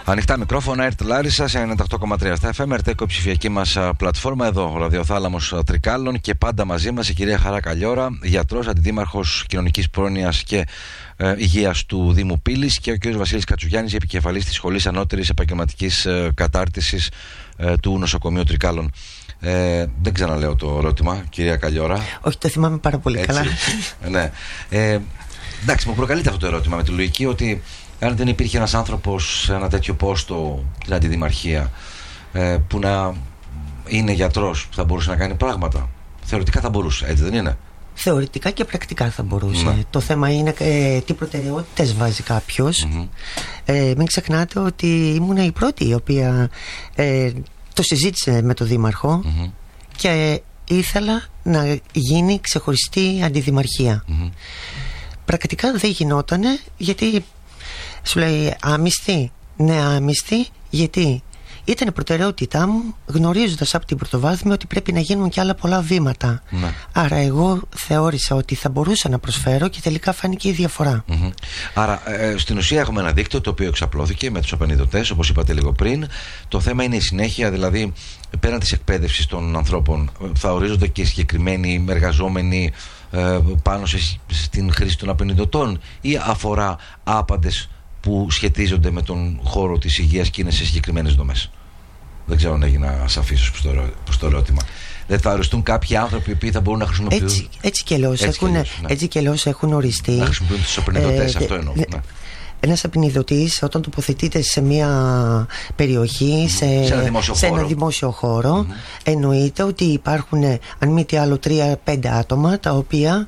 Ανοιχτά μικρόφωνα, ΕΡΤ Λάρισα σε 98,3 στα FM, ΕΡΤ ΕΚΟ, ψηφιακή μας πλατφόρμα. Εδώ ο ραδιοθάλαμος Τρικάλων και πάντα μαζί μας η κυρία Χαρά Καλιώρα, γιατρός, αντιδήμαρχος κοινωνικής πρόνοιας και υγείας του Δήμου Πύλης, και ο κ. Βασίλης Κατσουγιάννης, επικεφαλής της Σχολής Ανώτερης Επαγγελματικής Κατάρτισης του Νοσοκομείου Τρικάλων. Δεν ξαναλέω το ερώτημα, κυρία Καλιώρα. Όχι, το θυμάμαι πάρα πολύ καλά. Ναι. Εντάξει, μου προκαλείται αυτό το ερώτημα με τη λογική ότι αν δεν υπήρχε ένας άνθρωπος σε ένα τέτοιο πόστο στην αντιδημαρχία που να είναι γιατρός, που θα μπορούσε να κάνει πράγματα. Θεωρητικά θα μπορούσε, έτσι δεν είναι? Θεωρητικά και πρακτικά θα μπορούσε. Ναι. Το θέμα είναι τι προτεραιότητες βάζει κάποιος. Μην ξεχνάτε ότι ήμουν η πρώτη η οποία το συζήτησε με τον Δήμαρχο και ήθελα να γίνει ξεχωριστή αντιδημαρχία. Πρακτικά δεν γινότανε, γιατί σου λέει άμυστη. Ναι, άμυστη, γιατί ήταν η προτεραιότητά μου, γνωρίζοντας από την πρωτοβάθμια ότι πρέπει να γίνουν και άλλα πολλά βήματα. Άρα εγώ θεώρησα ότι θα μπορούσα να προσφέρω και τελικά φάνηκε η διαφορά. Άρα στην ουσία έχουμε ένα δίκτυο το οποίο εξαπλώθηκε με τους απενιδωτές, όπως είπατε λίγο πριν. Το θέμα είναι η συνέχεια, δηλαδή πέραν της εκπαίδευσης των ανθρώπων θα ορίζονται και συγκεκριμένοι εργαζόμενοι πάνω στην χρήση των απενιδωτών, ή αφορά άπαντες που σχετίζονται με τον χώρο της υγείας και είναι σε συγκεκριμένες δομές? Δεν ξέρω αν έγινα σαφής προς το ερώτημα. Δεν θα οριστούν κάποιοι άνθρωποι οι οποίοι θα μπορούν να χρησιμοποιούν. Έτσι και αλλιώς έχουν οριστεί. Να χρησιμοποιούν τους απενιδωτές, αυτό εννοώ. Ένας απενιδωτής, όταν τοποθετείται σε μια περιοχή, σε ένα δημόσιο χώρο, εννοείται ότι υπάρχουν, αν μη τι άλλο, 3-5 άτομα τα οποία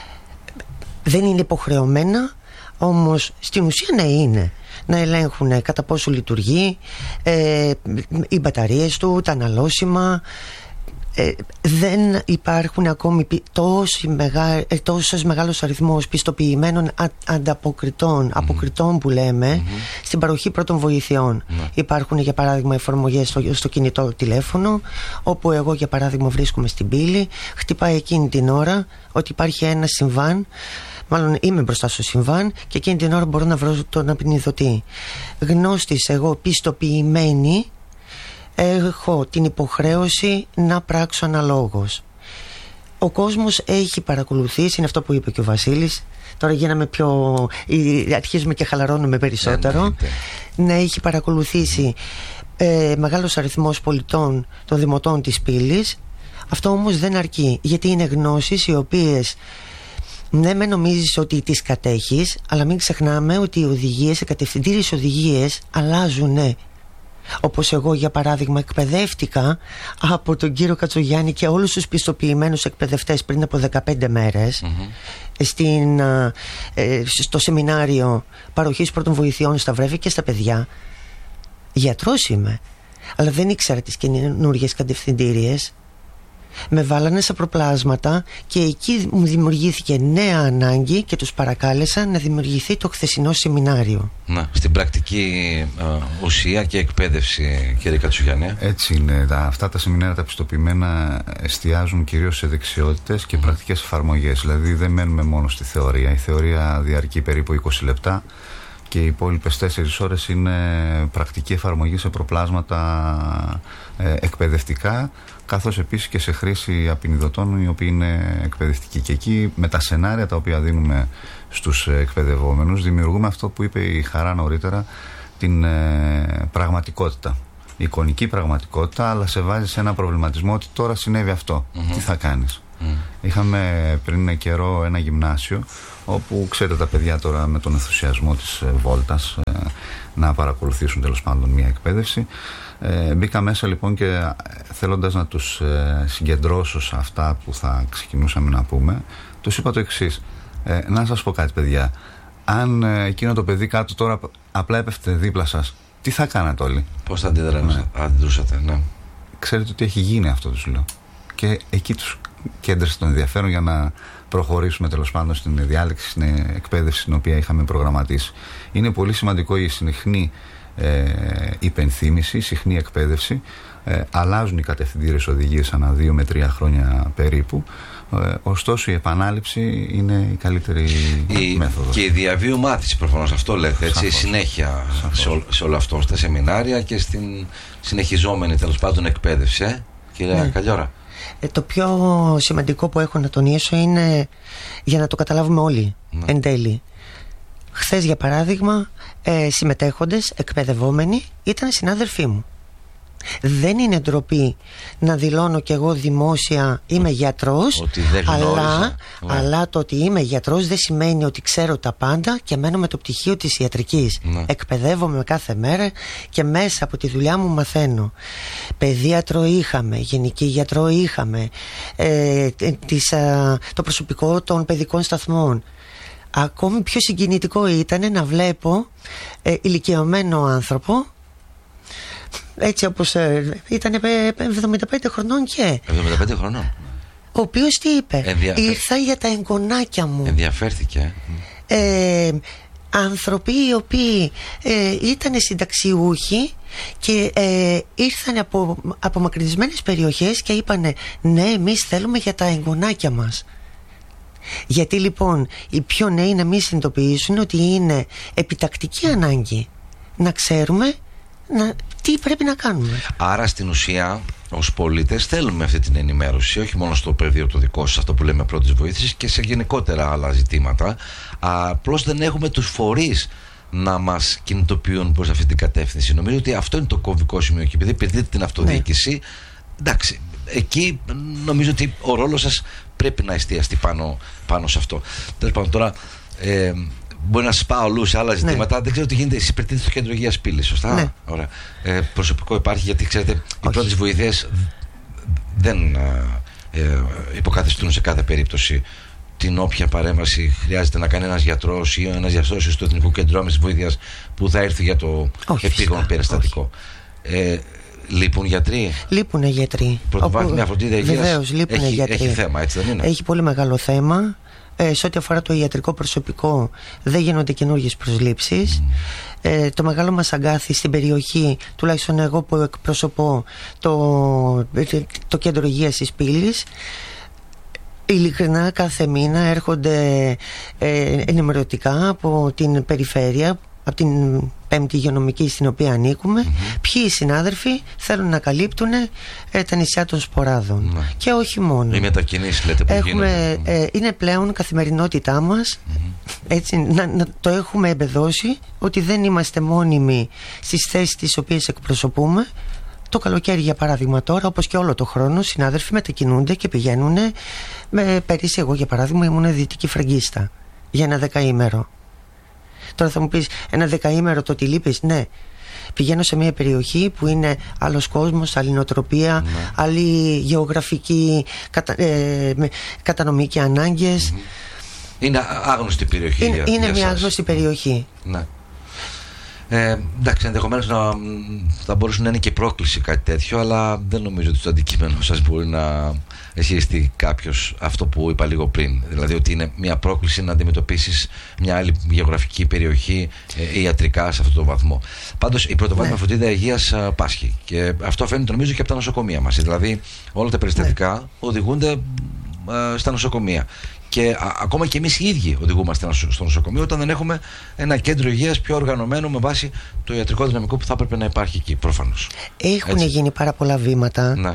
δεν είναι υποχρεωμένα, όμως στην ουσία να είναι, να ελέγχουν κατά πόσο λειτουργεί, οι μπαταρίες του, τα αναλώσιμα. Δεν υπάρχουν ακόμη τόσος μεγάλος αριθμός πιστοποιημένων αποκριτών που λέμε στην παροχή πρώτων βοηθειών. Υπάρχουν για παράδειγμα εφαρμογές στο κινητό τηλέφωνο, όπου εγώ για παράδειγμα βρίσκομαι στην Πύλη, χτυπάει εκείνη την ώρα ότι υπάρχει ένα συμβάν, μάλλον είμαι μπροστά στο συμβάν και εκείνη την ώρα μπορώ να βρω τον απενιδωτή. Γνώστης εγώ, πιστοποιημένη, έχω την υποχρέωση να πράξω αναλόγως. Ο κόσμος έχει παρακολουθήσει, είναι αυτό που είπε και ο Βασίλης. Τώρα γίναμε αρχίζουμε και χαλαρώνουμε περισσότερο. Να έχει παρακολουθήσει μεγάλος αριθμός πολιτών των δημοτών της Πύλης. Αυτό όμως δεν αρκεί, γιατί είναι γνώσεις οι οποίες, ναι, με νομίζεις ότι τις κατέχεις, αλλά μην ξεχνάμε ότι οι οδηγίες, οι κατευθυντήριες οδηγίες αλλάζουν. Όπως εγώ για παράδειγμα εκπαιδεύτηκα από τον κύριο Κατσουγιάννη και όλους τους πιστοποιημένους εκπαιδευτές πριν από 15 μέρες στο σεμινάριο παροχής πρώτων βοηθειών στα βρέφη και στα παιδιά. Γιατρός είμαι, αλλά δεν ήξερα τις καινούργιες κατευθυντήριες. Με βάλανε σε προπλάσματα και εκεί μου δημιουργήθηκε νέα ανάγκη και τους παρακάλεσα να δημιουργηθεί το χθεσινό σεμινάριο. Στην πρακτική ουσία και εκπαίδευση, κύριε Κατσουγιάννη. Έτσι είναι. Αυτά τα σεμινάρια τα πιστοποιημένα εστιάζουν κυρίως σε δεξιότητες και πρακτικές εφαρμογές. Δηλαδή δεν μένουμε μόνο στη θεωρία. Η θεωρία διαρκεί περίπου 20 λεπτά και οι υπόλοιπες 4 ώρες είναι πρακτική εφαρμογή σε προπλάσματα εκπαιδευτικά, καθώς επίσης και σε χρήση απενιδωτών οι οποίοι είναι εκπαιδευτικοί. Και εκεί με τα σενάρια τα οποία δίνουμε στους εκπαιδευόμενους δημιουργούμε αυτό που είπε η Χαρά νωρίτερα, την πραγματικότητα, εικονική πραγματικότητα, αλλά σε βάζει σε ένα προβληματισμό ότι τώρα συνέβη αυτό, τι θα κάνεις. Είχαμε πριν καιρό ένα γυμνάσιο όπου ξέρετε τα παιδιά τώρα με τον ενθουσιασμό της βόλτας να παρακολουθήσουν τέλος πάντων μια εκπαίδευση. Μπήκα μέσα λοιπόν και θέλοντας να τους συγκεντρώσω σε αυτά που θα ξεκινούσαμε να πούμε, τους είπα το εξής: να σας πω κάτι παιδιά, αν εκείνο το παιδί κάτω τώρα απλά έπεφτε δίπλα σας, τι θα κάνατε όλοι? Πώς θα αντιδρούσατε? Ναι. Ξέρετε ότι έχει γίνει αυτό, τους λέω. Και εκεί τους κέντρισε τον ενδιαφέρον για να προχωρήσουμε τέλος πάντων στην διάλεξη, στην εκπαίδευση την οποία είχαμε προγραμματίσει. Είναι πολύ σημαντικό η συχνή υπενθύμηση, η συχνή εκπαίδευση. Αλλάζουν οι κατευθυντήρες οδηγίες ανά 2 με 3 χρόνια περίπου. Ωστόσο η επανάληψη είναι η καλύτερη μέθοδος. Και η διαβίου μάθηση προφανώς, αυτό λέτε, έτσι, η συνέχεια σε όλο αυτό, στα σεμινάρια και στην συνεχιζόμενη τέλος πάντων εκπαίδευση, κυρία Καλλιώρα. Το πιο σημαντικό που έχω να τονίσω είναι, για να το καταλάβουμε όλοι εν τέλει. Χθες για παράδειγμα συμμετέχοντες, εκπαιδευόμενοι ήταν συνάδελφοί μου. Δεν είναι ντροπή να δηλώνω κι εγώ δημόσια είμαι γιατρός, αλλά το ότι είμαι γιατρός δεν σημαίνει ότι ξέρω τα πάντα και μένω με το πτυχίο της ιατρικής. Εκπαιδεύομαι κάθε μέρα και μέσα από τη δουλειά μου μαθαίνω. Παιδίατρο είχαμε, γενική γιατρό είχαμε, το προσωπικό των παιδικών σταθμών. Ακόμη πιο συγκινητικό ήταν να βλέπω ηλικιωμένο άνθρωπο, έτσι όπως ήταν 75 χρονών και 75 χρονών, ο οποίος τι είπε, ήρθα για τα εγγονάκια μου. Ενδιαφέρθηκε. Άνθρωποι οι οποίοι ήταν συνταξιούχοι και ήρθαν από απομακρυσμένες περιοχές και είπανε ναι, εμείς θέλουμε για τα εγγονάκια μας. Γιατί λοιπόν οι πιο νέοι να μην συνειδητοποιήσουν ότι είναι επιτακτική ανάγκη να ξέρουμε τι πρέπει να κάνουμε. Άρα στην ουσία ως πολίτες θέλουμε αυτή την ενημέρωση, όχι μόνο στο πεδίο το δικό σας, αυτό που λέμε πρώτης βοήθησης, και σε γενικότερα άλλα ζητήματα. Απλώς δεν έχουμε τους φορείς να μας κινητοποιούν προς αυτή την κατεύθυνση. Νομίζω ότι αυτό είναι το κομβικό σημείο, και επειδή πετύχετε την αυτοδιοίκηση, εντάξει, εκεί νομίζω ότι ο ρόλος σας πρέπει να εστιαστεί πάνω σε αυτό. Τέλος πάντων, τώρα μπορεί να σας πάω αλλού σε άλλα ζητήματα. Δεν ξέρω τι γίνεται. Εσείς υπηρετείτε στο κέντρο υγείας Πύλης, σωστά? Ναι. Ωραία. Προσωπικό υπάρχει, γιατί ξέρετε, οι πρώτες βοήθειες δεν υποκαθιστούν σε κάθε περίπτωση την όποια παρέμβαση χρειάζεται να κάνει ένας γιατρός ή ένας γιατρός στο Εθνικό Κέντρο Άμεσης Βοήθειας που θα έρθει για το επίγον περιστατικό. Λείπουν γιατροί. Λείπουν γιατροί. Πρωτοβάθμια φροντίδα υγείας. Βεβαίως, λείπουν γιατροί. Έχει θέμα, έτσι δεν είναι? Έχει πολύ μεγάλο θέμα. Σε ό,τι αφορά το ιατρικό προσωπικό, δεν γίνονται καινούργιες προσλήψεις. Το μεγάλο μας αγκάθι στην περιοχή, τουλάχιστον εγώ που εκπροσωπώ το κέντρο υγείας της Πύλης, ειλικρινά κάθε μήνα έρχονται ενημερωτικά από την περιφέρεια, από την 5η υγειονομική στην οποία ανήκουμε, ποιοι οι συνάδελφοι θέλουν να καλύπτουν τα νησιά των Σποράδων. Και όχι μόνο. Οι μετακινήσεις, λέτε, που γίνονται. Είναι πλέον καθημερινότητά μας. Έτσι, να το έχουμε εμπεδώσει ότι δεν είμαστε μόνιμοι στις θέσεις τις οποίες εκπροσωπούμε. Το καλοκαίρι, για παράδειγμα, τώρα, όπως και όλο το χρόνο, συνάδελφοι μετακινούνται και πηγαίνουν. Πέρυσι, εγώ για παράδειγμα, ήμουν δυτική φραγκίστα για ένα 10ημερο. Τώρα θα μου πεις, ένα 10ημερο το ότι λείπεις? Ναι. Πηγαίνω σε μια περιοχή που είναι άλλος κόσμος, άλλη νοοτροπία, άλλη γεωγραφική κατανομή και ανάγκες. Είναι άγνωστη περιοχή. Είναι μια άγνωστη περιοχή. Ναι. Εντάξει, ενδεχομένως θα μπορούσε να είναι και πρόκληση κάτι τέτοιο, αλλά δεν νομίζω ότι στο αντικείμενο σας μπορεί να ισχυριστεί κάποιος αυτό που είπα λίγο πριν. Δηλαδή ότι είναι μια πρόκληση να αντιμετωπίσεις μια άλλη γεωγραφική περιοχή ιατρικά σε αυτό το βαθμό. Πάντως η πρωτοβάθμια φροντίδα υγείας πάσχει, και αυτό φαίνεται νομίζω και από τα νοσοκομεία μας. Δηλαδή όλα τα περιστατικά οδηγούνται στα νοσοκομεία. Και ακόμα και εμείς οι ίδιοι οδηγούμαστε στο νοσοκομείο όταν δεν έχουμε ένα κέντρο υγείας πιο οργανωμένο με βάση το ιατρικό δυναμικό που θα έπρεπε να υπάρχει εκεί, προφανώς. Έχουν γίνει πάρα πολλά βήματα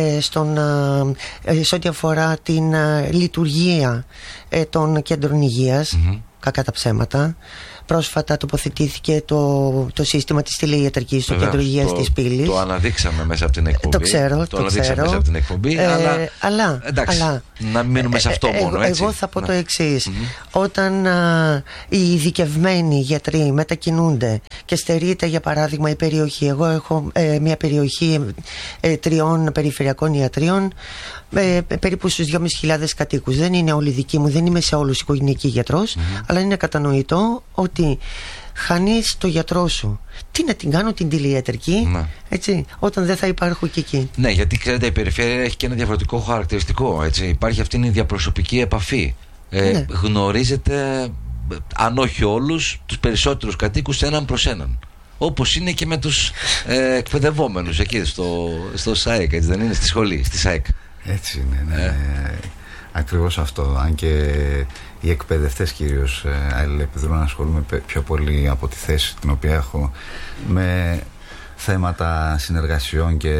σε ό,τι αφορά την λειτουργία των κέντρων υγείας, κακά τα ψέματα. Πρόσφατα τοποθετήθηκε το σύστημα της τηλεϊατρικής στο κέντρο υγείας της Πύλης. Το αναδείξαμε μέσα από την εκπομπή. Το ξέρω. Αναδείξαμε μέσα από την εκπομπή. Αλλά να μην μείνουμε σε αυτό μόνο. Έτσι. Εγώ θα πω το εξής. Όταν οι ειδικευμένοι γιατροί μετακινούνται και στερείται, για παράδειγμα, η περιοχή. Εγώ έχω μια περιοχή 3 περιφερειακών ιατρίων, περίπου στους 2.500 κατοίκους. Δεν είναι όλοι δικοί μου, δεν είμαι σε όλους οικογενειακή γιατρός, αλλά είναι κατανοητό ότι χάνεις το γιατρό σου. Τι να την κάνω την τηλειατρική, έτσι, όταν δεν θα υπάρχω και εκεί. Ναι, γιατί ξέρετε, η περιφέρεια έχει και ένα διαφορετικό χαρακτηριστικό. Έτσι. Υπάρχει αυτή η διαπροσωπική επαφή γνωρίζετε, αν όχι όλους, τους περισσότερους κατοίκους έναν προς έναν. Όπως είναι και με τους εκπαιδευόμενους εκεί στο ΣΑΕΚ, έτσι δεν είναι, στη σχολή, στη ΣΑΕΚ. Έτσι είναι, ακριβώς αυτό. Αν και οι εκπαιδευτές κυρίως αλληλεπιδρούν, ασχολούμαι πιο πολύ από τη θέση την οποία έχω με θέματα συνεργασιών και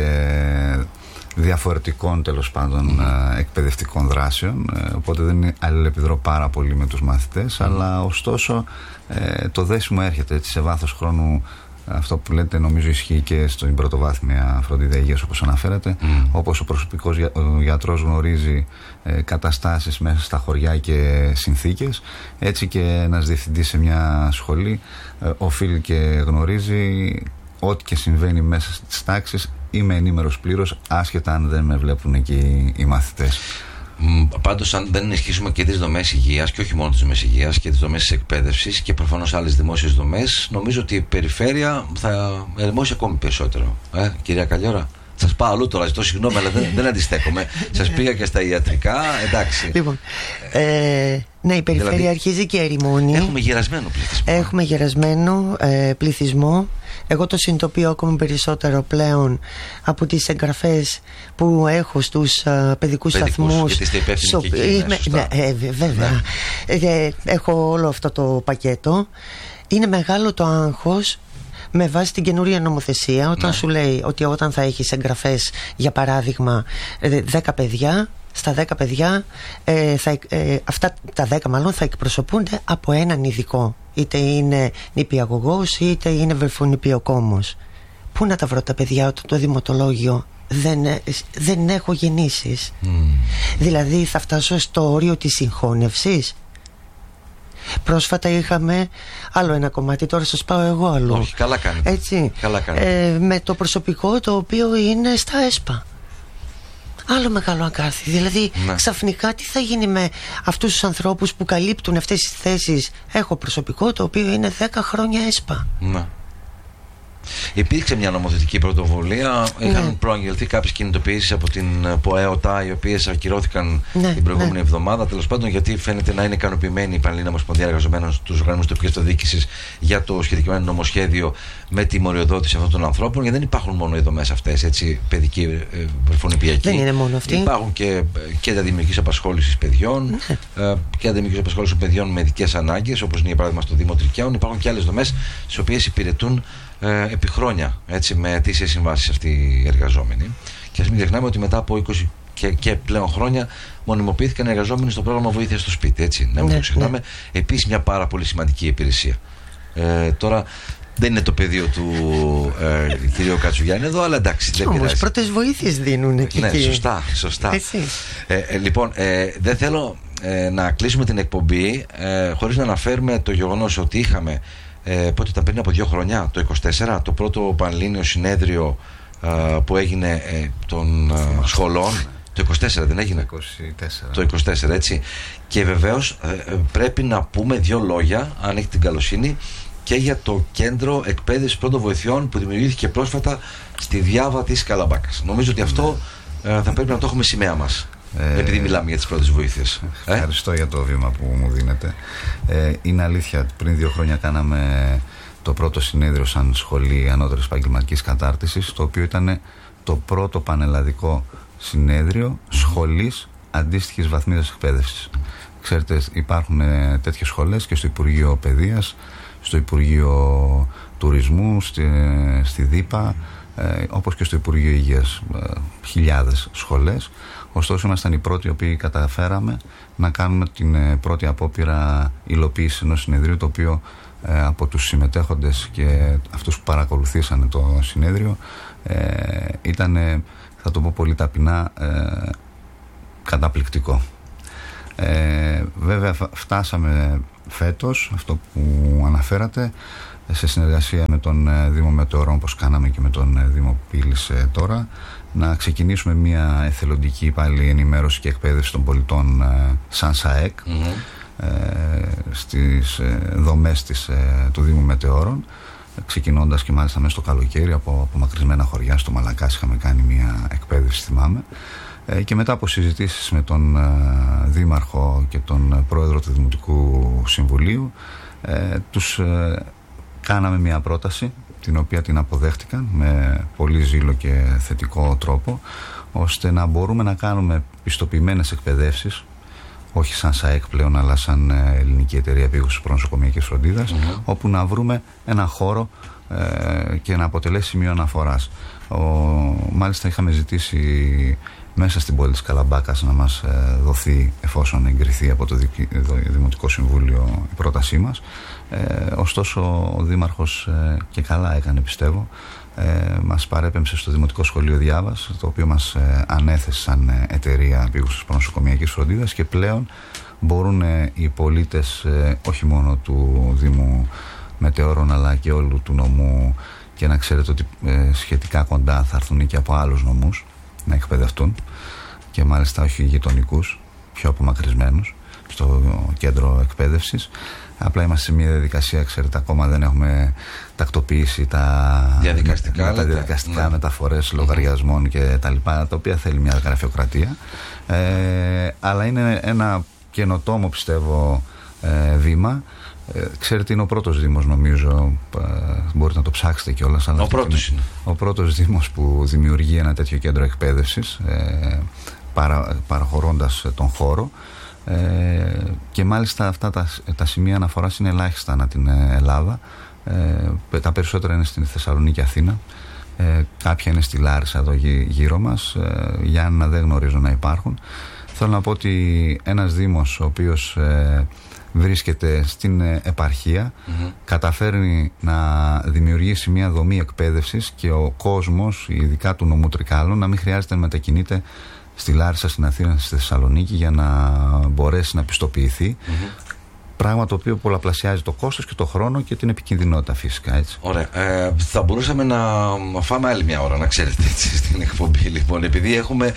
διαφορετικών τέλος πάντων εκπαιδευτικών δράσεων, οπότε δεν αλληλεπιδρώ πάρα πολύ με τους μαθητές, αλλά ωστόσο το δέσιμο έρχεται έτσι σε βάθος χρόνου. Αυτό που λέτε νομίζω ισχύει και στην πρωτοβάθμια φροντίδα υγείας, όπως αναφέρατε. Όπως ο προσωπικός γιατρός γνωρίζει καταστάσεις μέσα στα χωριά και συνθήκες, έτσι και ένας διευθυντής σε μια σχολή οφείλει και γνωρίζει ό,τι και συμβαίνει μέσα στις τάξεις. Είμαι ενήμερος πλήρως, άσχετα αν δεν με βλέπουν εκεί οι μαθητές. Πάντως, αν δεν ενισχύσουμε και τις δομές υγείας, και όχι μόνο τις δομές υγείας, και τις δομές της εκπαίδευσης και προφανώς άλλες δημόσιες δομές, νομίζω ότι η περιφέρεια θα ερημώσει ακόμη περισσότερο. Κυρία Καλλιώρα, σας πάω αλλού τώρα, ζητώ συγγνώμη, αλλά δεν αντιστέκομαι. Σας πήγα και στα ιατρικά, εντάξει. Λοιπόν, ναι, η περιφέρεια δηλαδή, αρχίζει και ερημώνει. Έχουμε γερασμένο πληθυσμό. Έχουμε γερασμένο πληθυσμό. Εγώ το συνειδητοποιώ ακόμα περισσότερο πλέον από τις εγγραφές που έχω στους παιδικούς σταθμούς. Γιατί είστε υπεύθυνοι και εκεί, βέβαια. Ναι. Έχω όλο αυτό το πακέτο. Είναι μεγάλο το άγχος με βάση την καινούρια νομοθεσία, όταν σου λέει ότι όταν θα έχεις εγγραφές, για παράδειγμα 10 παιδιά, στα 10 παιδιά αυτά τα 10 μάλλον θα εκπροσωπούνται από έναν ειδικό, είτε είναι νηπιαγωγός είτε είναι βρεφονηπιοκόμος. Πού να τα βρω τα παιδιά όταν το δημοτολόγιο δεν έχω γεννήσεις? Δηλαδή θα φτάσω στο όριο της συγχώνευσης. Πρόσφατα είχαμε άλλο ένα κομμάτι, τώρα σας πάω εγώ αλλού. Όχι, καλά κάνετε. Έτσι, καλά κάνετε. Με το προσωπικό το οποίο είναι στα ΕΣΠΑ. Άλλο μεγάλο αγκάθι. Δηλαδή ξαφνικά τι θα γίνει με αυτούς τους ανθρώπους που καλύπτουν αυτές τις θέσεις? Έχω προσωπικό το οποίο είναι 10 χρόνια ΕΣΠΑ. Ναι. Υπήρξε μια νομοθετική πρωτοβουλία, είχαν προαγγελθεί κάποιες κινητοποιήσεις από την ΠΟΕΟΤΑ, οι οποίες ακυρώθηκαν την προηγούμενη εβδομάδα, τέλος πάντων, γιατί φαίνεται να είναι ικανοποιημένη η Πανελλήνια Ομοσπονδία Εργαζομένων στους οργανισμούς τοπικής αυτοδιοίκησης για το σχετικό νομοσχέδιο με τη μοριοδότηση αυτών των ανθρώπων, γιατί δεν υπάρχουν μόνο οι δομές αυτές, έτσι, παιδική, βρεφονηπιακή. Δεν είναι μόνο αυτή. Υπάρχουν και τα δημιουργικής απασχόλησης παιδιών και τα δημιουργικής απασχόλησης παιδιών με ειδικές ανάγκες, όπως είναι για παράδειγμα στο Δήμο Τρικαίων. Υπάρχουν και άλλες δομές στις οποίες υπηρετούν επί χρόνια, έτσι, με αιτήσιες συμβάσεις αυτοί οι εργαζόμενοι. Και ας μην ξεχνάμε ότι μετά από 20 και πλέον χρόνια μονιμοποιήθηκαν οι εργαζόμενοι στο πρόγραμμα βοήθειας στο σπίτι. Έτσι. Να μην το ξεχνάμε. Επίσης, μια πάρα πολύ σημαντική υπηρεσία. Τώρα δεν είναι το πεδίο του κ. Κατσουγιάννη εδώ, αλλά εντάξει, δεν πειράζει. Όμως πρώτες βοήθειες δίνουν εκεί. Ναι, σωστά. Λοιπόν, δεν θέλω να κλείσουμε την εκπομπή χωρίς να αναφέρουμε το γεγονός ότι είχαμε πότε ήταν, πριν από 2 χρόνια, το 24, το πρώτο πανελλήνιο συνέδριο που έγινε των σχολών. Το 24 δεν έγινε? Το 24, έτσι. Και βεβαίως πρέπει να πούμε 2 λόγια, αν έχει την καλοσύνη, και για το κέντρο εκπαίδευσης πρώτων βοηθειών που δημιουργήθηκε πρόσφατα στη Διάβα της Καλαμπάκας. Νομίζω ότι αυτό θα πρέπει να το έχουμε σημαία μας, επειδή μιλάμε για τις πρώτες βοήθειες. Ευχαριστώ για το βήμα που μου δίνετε. Είναι αλήθεια, πριν 2 χρόνια κάναμε το πρώτο συνέδριο σαν σχολή ανώτερης επαγγελματικής κατάρτισης, το οποίο ήταν το πρώτο πανελλαδικό συνέδριο σχολής αντίστοιχης βαθμίδας εκπαίδευσης. Ξέρετε, υπάρχουν τέτοιες σχολές και στο Υπουργείο Παιδείας, στο Υπουργείο Τουρισμού, στη ΔΥΠΑ, όπως και στο Υπουργείο Υγείας, χιλιάδες σχολές. Ωστόσο ήμασταν οι πρώτοι οι οποίοι καταφέραμε να κάνουμε την πρώτη απόπειρα υλοποίηση ενός συνεδρίου, το οποίο από τους συμμετέχοντες και αυτούς που παρακολουθήσαν το συνέδριο ήταν, θα το πω πολύ ταπεινά, καταπληκτικό. Βέβαια φτάσαμε φέτος, αυτό που αναφέρατε, σε συνεργασία με τον Δήμο Μετεωρών, όπως κάναμε και με τον Δήμο Πύλης τώρα, να ξεκινήσουμε μια εθελοντική πάλι ενημέρωση και εκπαίδευση των πολιτών σαν ΣΑΕΚ στις δομές του Δήμου Μετεώρων, ξεκινώντας και μάλιστα μέσα στο καλοκαίρι από απομακρυσμένα χωριά. Στο Μαλακάς είχαμε κάνει μια εκπαίδευση, θυμάμαι. Και μετά από συζητήσεις με τον Δήμαρχο και τον Πρόεδρο του Δημοτικού Συμβουλίου, τους κάναμε μια πρόταση, την οποία την αποδέχτηκαν με πολύ ζήλο και θετικό τρόπο, ώστε να μπορούμε να κάνουμε πιστοποιημένες εκπαιδεύσεις, όχι σαν ΣΑΕΚ πλέον, αλλά σαν Ελληνική Εταιρεία Επίγουσης Προνοσοκομιακής Φροντίδας, όπου να βρούμε ένα χώρο και να αποτελέσει σημείο αναφοράς. Μάλιστα είχαμε ζητήσει μέσα στην πόλη της Καλαμπάκας να μας δοθεί, εφόσον εγκριθεί από το Δημοτικό Συμβούλιο, η πρότασή μας. Ωστόσο ο Δήμαρχος, και καλά έκανε πιστεύω, μας παρέπεμψε στο Δημοτικό Σχολείο Διάβας, το οποίο μας ανέθεσε σαν Εταιρεία Επίγουσης Προνοσοκομιακής Φροντίδας, και πλέον μπορούν οι πολίτες όχι μόνο του Δήμου Μετεώρων αλλά και όλου του νομού, και να ξέρετε ότι σχετικά κοντά θα έρθουν και από άλλους νομούς να εκπαιδευτούν, και μάλιστα όχι γειτονικούς, πιο απομακρυσμένους, στο κέντρο εκπαίδευσης. Απλά είμαστε σε μια διαδικασία, ξέρετε, ακόμα δεν έχουμε τακτοποιήσει τα διαδικαστικά, μεταφορές λογαριασμών και τα λοιπά, τα οποία θέλει μια γραφειοκρατία, αλλά είναι ένα καινοτόμο, πιστεύω, βήμα. Ξέρετε, είναι ο πρώτος Δήμος, νομίζω, μπορείτε να το ψάξετε κιόλας, αλλά ο πρώτος Δήμος που δημιουργεί ένα τέτοιο κέντρο εκπαίδευσης, παραχωρώντας τον χώρο, και μάλιστα αυτά τα σημεία αναφοράς είναι ελάχιστα ανά την Ελλάδα. Τα περισσότερα είναι στην Θεσσαλονίκη, Αθήνα, κάποια είναι στη Λάρισα εδώ γύρω μας, Γιάννηνα δεν γνωρίζω να υπάρχουν. Θέλω να πω ότι ένας Δήμος ο οποίος βρίσκεται στην επαρχία καταφέρνει να δημιουργήσει μια δομή εκπαίδευσης, και ο κόσμος, ειδικά του νομού Τρικάλων, να μην χρειάζεται να μετακινείται στη Λάρισα, στην Αθήνα, στη Θεσσαλονίκη για να μπορέσει να πιστοποιηθεί. Πράγμα το οποίο πολλαπλασιάζει το κόστος και το χρόνο και την επικινδυνότητα, φυσικά, έτσι. Ωραία. Θα μπορούσαμε να φάμε άλλη μια ώρα, να ξέρετε, έτσι, στην εκπομπή. Λοιπόν, επειδή έχουμε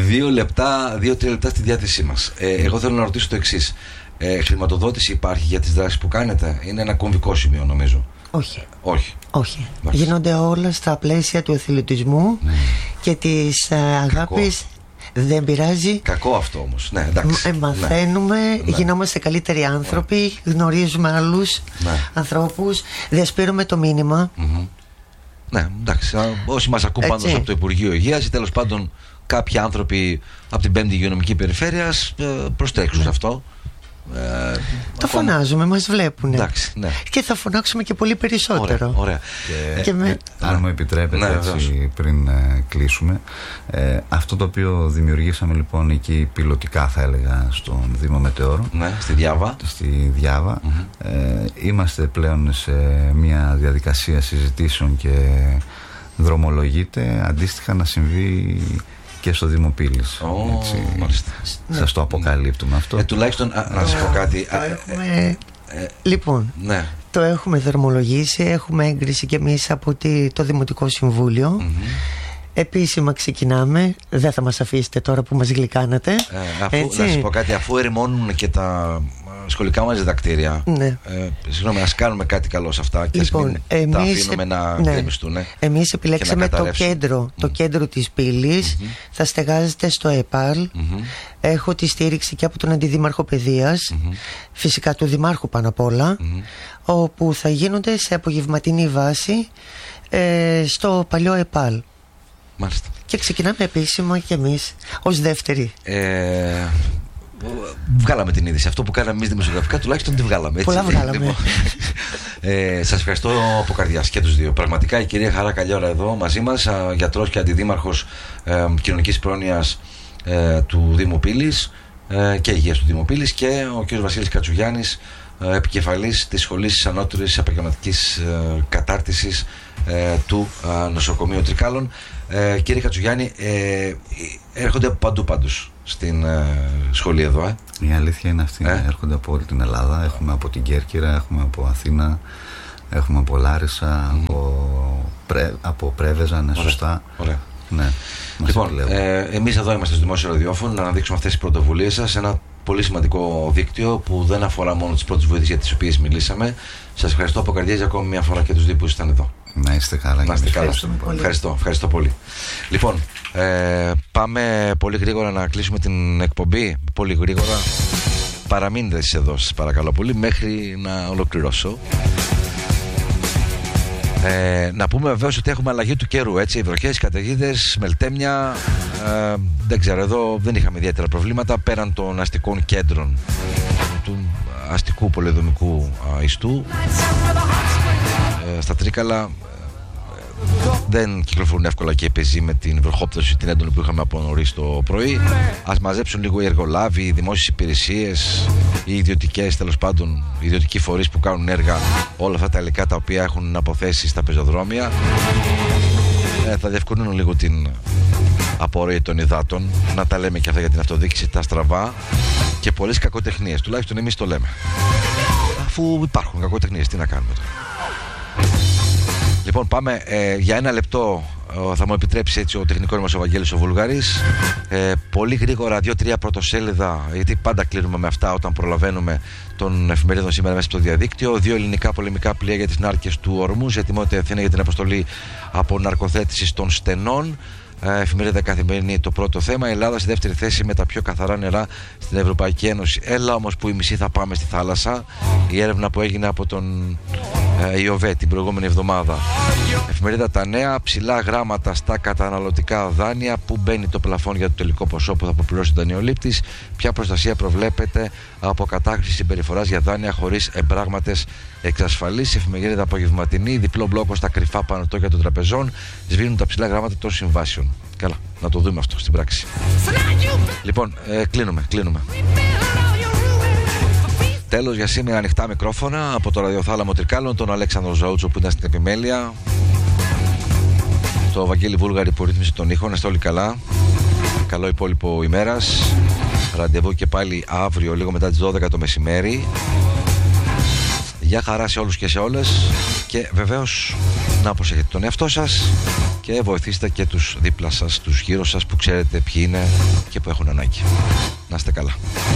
2-3 λεπτά στη διάθεσή μας, εγώ θέλω να ρωτήσω το εξής. Χρηματοδότηση υπάρχει για τις δράσεις που κάνετε? Είναι ένα κομβικό σημείο, νομίζω. Όχι. Γίνονται όλα στα πλαίσια του εθελοντισμού και της αγάπης. Δεν πειράζει. Κακό αυτό όμως. Ναι, εντάξει. Μαθαίνουμε, γινόμαστε καλύτεροι άνθρωποι, γνωρίζουμε άλλους ανθρώπους, διασπείρουμε το μήνυμα. Ναι, εντάξει. Όσοι μας ακούν πάντως από το Υπουργείο Υγείας ή τέλος πάντων κάποιοι άνθρωποι από την 5η Υγειονομική Περιφέρεια, προστρέξουν σε αυτό. Τα φωνάζουμε, μας βλέπουν. Εντάξει, ναι. Και θα φωνάξουμε και πολύ περισσότερο. Ωραία. Αν μου επιτρέπετε, έτσι, πριν κλείσουμε, αυτό το οποίο δημιουργήσαμε λοιπόν εκεί πιλωτικά, θα έλεγα, στον Δήμο Μετεώρων, στη Διάβα, είμαστε πλέον σε μια διαδικασία συζητήσεων και δρομολογείται αντίστοιχα να συμβεί και στο Δήμο Πύλης. Σας το αποκαλύπτουμε αυτό. Τουλάχιστον να σας πω κάτι. Λοιπόν, το έχουμε δρομολογήσει, έχουμε έγκριση και εμείς από το Δημοτικό Συμβούλιο. Επίσημα ξεκινάμε. Δεν θα μας αφήσετε τώρα που μας γλυκάνατε. Να σας πω κάτι, αφού ερημώνουν και τα σχολικά μας διδακτήρια, συγγνώμη, ας κάνουμε κάτι καλό σε αυτά και λοιπόν, τα αφήνουμε να γκρεμιστούν. Εμείς επιλέξαμε το κέντρο της Πύλης. Θα στεγάζεται στο ΕΠΑΛ. Έχω τη στήριξη και από τον Αντιδήμαρχο Παιδείας, φυσικά του Δημάρχου πάνω απ' όλα, όπου θα γίνονται σε απογευματινή βάση στο παλιό ΕΠΑΛ. Μάλιστα. Και ξεκινάμε επίσημα και εμείς ως δεύτεροι. Βγάλαμε την είδηση. Αυτό που κάναμε εμείς δημοσιογραφικά τουλάχιστον τη βγάλαμε. Πολλά βγάλαμε. Σας ευχαριστώ από καρδιάς και τους δύο. Πραγματικά η κυρία Χαρά Καλλιόρα εδώ μαζί μας, γιατρός και αντιδήμαρχος κοινωνικής πρόνοιας του Δήμου Πύλης και υγείας του Δήμου Πύλης, και ο κ. Βασίλης Κατσουγιάννης, επικεφαλής της Σχολής Ανώτερης Επαγγελματικής Κατάρτισης του Νοσοκομείου Τρικάλων. Κύριε Κατσουγιάννη, έρχονται από παντού πάντως στην σχολή εδώ. Η αλήθεια είναι αυτή, έρχονται από όλη την Ελλάδα. Έχουμε από την Κέρκυρα, έχουμε από Αθήνα, έχουμε από Λάρισα, από Πρέβεζα, ναι, σωστά. Ωραία. Ναι, λοιπόν, εμείς εδώ είμαστε στο Δημόσιο Ραδιόφωνο να αναδείξουμε αυτές τις πρωτοβουλίες σας, ένα πολύ σημαντικό δίκτυο που δεν αφορά μόνο τις πρώτες βοήθειες για τις οποίες μιλήσαμε. Σας ευχαριστώ από καρδιάς για ακόμη μια φορά και τους δύο που ήσασταν εδώ. Να είστε καλά. Ευχαριστώ πολύ. Λοιπόν, πάμε πολύ γρήγορα να κλείσουμε την εκπομπή. Πολύ γρήγορα. Παραμείνετε εσείς εδώ, σας παρακαλώ πολύ, μέχρι να ολοκληρώσω. Να πούμε βεβαίως ότι έχουμε αλλαγή του καιρού, έτσι, βροχές, καταιγίδες, μελτέμια. Δεν ξέρω, εδώ δεν είχαμε ιδιαίτερα προβλήματα πέραν των αστικών κέντρων του αστικού πολεοδομικού ιστού. Στα Τρίκαλα δεν κυκλοφορούν εύκολα και οι πεζοί με την βροχόπτωση την έντονη που είχαμε από νωρίς το πρωί. Ας μαζέψουν λίγο οι εργολάβοι, οι δημόσιες υπηρεσίες, οι ιδιωτικές, τέλος πάντων, οι ιδιωτικοί φορείς που κάνουν έργα, όλα αυτά τα υλικά τα οποία έχουν αποθέσει στα πεζοδρόμια. Θα διευκολύνουν λίγο την απορροή των υδάτων. Να τα λέμε και αυτά για την αυτοδιοίκηση, τα στραβά και πολλές κακοτεχνίες. Τουλάχιστον εμείς το λέμε. Αφού υπάρχουν κακοτεχνίες, τι να κάνουμε τώρα. Λοιπόν, πάμε για ένα λεπτό. Θα μου επιτρέψει έτσι ο τεχνικός μας ο Βαγγέλης ο Βουλγαρής. Πολύ γρήγορα 2-3 πρωτοσέλιδα, γιατί πάντα κλείνουμε με αυτά όταν προλαβαίνουμε, των εφημερίδων σήμερα μέσα στο διαδίκτυο. 2 ελληνικά πολεμικά πλοία για τις νάρκες του Ορμούζ. Ετοιμότητα Αθήνα για την αποστολή από ναρκοθέτησης των στενών. Εφημερίδα Καθημερινή, το πρώτο θέμα. Η Ελλάδα στη δεύτερη θέση με τα πιο καθαρά νερά στην Ευρωπαϊκή Ένωση. Έλα όμως που η μισή θα πάμε στη θάλασσα. Η έρευνα που έγινε από τον ΙΟΒΕ την προηγούμενη εβδομάδα. Εφημερίδα Τα Νέα. Ψηλά γράμματα στα καταναλωτικά δάνεια. Πού μπαίνει το πλαφόν για το τελικό ποσό που θα αποπληρώσει ο δανειολήπτης. Ποια προστασία προβλέπεται από κατάχρηση συμπεριφοράς για δάνεια χωρίς εμπράγματες εξασφαλίσεις. Εφημερίδα Απογευματινή. Διπλό μπλόκο στα κρυφά πανωτόκια των τραπεζών. Σβήνουν τα ψηλά γράμματα των συμβάσεων. Καλά, να το δούμε αυτό στην πράξη. Λοιπόν, κλείνουμε. Τέλος για σήμερα, ανοιχτά μικρόφωνα από το ραδιοθάλαμο Τρικάλων, τον Αλέξανδρο Ζαούτσο που ήταν στην επιμέλεια, το Βαγγέλη Βούλγαρη που ρύθμισε τον ήχο. Να είστε όλοι καλά. Καλό υπόλοιπο ημέρας. Ραντεβού και πάλι αύριο λίγο μετά τις 12 το μεσημέρι. Γεια χαρά σε όλους και σε όλες. Και βεβαίως να προσέχετε τον εαυτό σας και βοηθήστε και τους δίπλα σας, τους γύρω σας που ξέρετε ποιοι είναι και που έχουν ανάγκη. Να είστε καλά.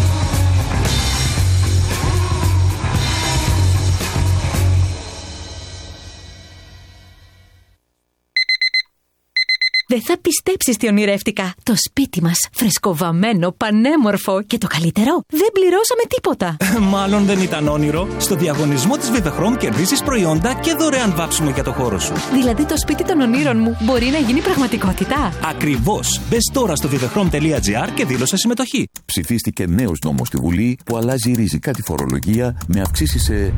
Δεν θα πιστέψεις τι ονειρεύτηκα. Το σπίτι μας, φρεσκοβαμμένο, πανέμορφο και το καλύτερο, δεν πληρώσαμε τίποτα. Μάλλον δεν ήταν όνειρο. Στο διαγωνισμό της Vivechrom κερδίζεις προϊόντα και δωρεάν βάψιμο για το χώρο σου. Δηλαδή το σπίτι των ονείρων μου μπορεί να γίνει πραγματικότητα. Ακριβώς. Μπες τώρα στο vivechrom.gr και δήλωσε συμμετοχή. Ψηφίστηκε νέος νόμος στη Βουλή που αλλάζει ριζικά τη φορολογία με αυξήσεις σε...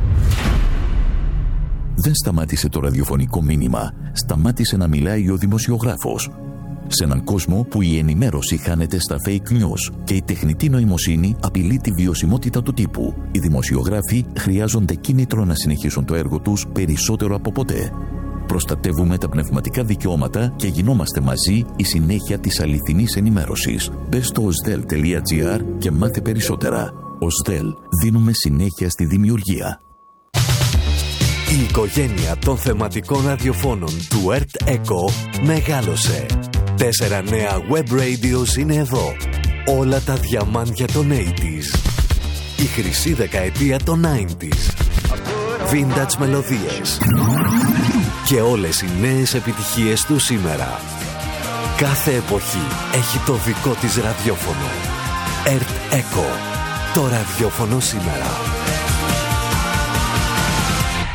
Δεν σταμάτησε το ραδιοφωνικό μήνυμα. Σταμάτησε να μιλάει ο δημοσιογράφος. Σε έναν κόσμο που η ενημέρωση χάνεται στα fake news και η τεχνητή νοημοσύνη απειλεί τη βιωσιμότητα του τύπου, οι δημοσιογράφοι χρειάζονται κίνητρο να συνεχίσουν το έργο τους περισσότερο από ποτέ. Προστατεύουμε τα πνευματικά δικαιώματα και γινόμαστε μαζί η συνέχεια της αληθινής ενημέρωσης. Μπες στο osdel.gr και μάθε περισσότερα. Osdel, δίνουμε συνέχεια στη δημιουργία. Η οικογένεια των θεματικών ραδιοφώνων του Earth Echo μεγάλωσε. 4 νέα web radios είναι εδώ. Όλα τα διαμάντια των 80s. Η χρυσή δεκαετία των 90s. Vintage μελωδίες. Και όλες οι νέες επιτυχίες του σήμερα. Κάθε εποχή έχει το δικό της ραδιόφωνο. Earth Echo. Το ραδιόφωνο σήμερα.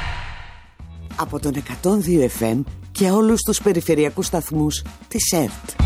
Από τον 102 FM και όλους τους περιφερειακούς σταθμούς της ΕΡΤ.